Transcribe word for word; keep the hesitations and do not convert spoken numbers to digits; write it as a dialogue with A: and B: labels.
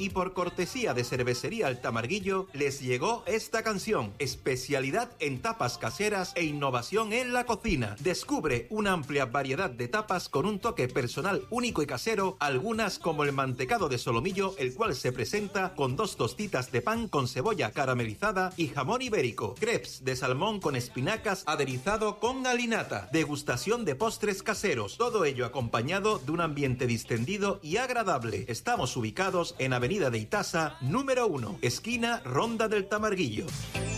A: Y por cortesía de Cervecería El Tamarguillo, les llegó esta canción, especialidad en tapas caseras e innovación en la cocina. Descubre una amplia variedad de tapas con un toque personal único y casero, algunas como el mantecado de solomillo, el cual se presenta con dos tostitas de pan con cebolla caramelizada y jamón ibérico, crepes de salmón con espinacas aderezado con alinata, degustación de postres caseros, todo ello acompañado de un ambiente distendido y agradable. Estamos ubicados en Avenida de Itasa, número uno, esquina Ronda del Tamarguillo.